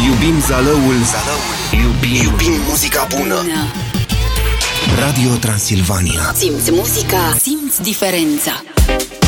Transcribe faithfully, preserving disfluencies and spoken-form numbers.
Iubim Zalăul, Zalăul. Iubim, iubim muzica bună. Radio Transilvania. Simți muzica, simți diferența.